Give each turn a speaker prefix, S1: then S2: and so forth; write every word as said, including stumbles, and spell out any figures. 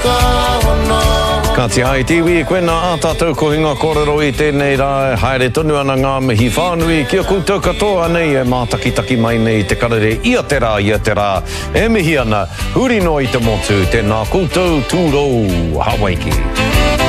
S1: Ka te hai tiwi, koe nā a tātou ko hinga kōrero i tēnei rā, haere tonu ana ngā mihi whānui, kia koutou katoa nei e mātakitaki mai nei te karere ia te rā, ia te rā, e mihi ana, huri no i te motu, tēnā koutou tūrou, Hawaii.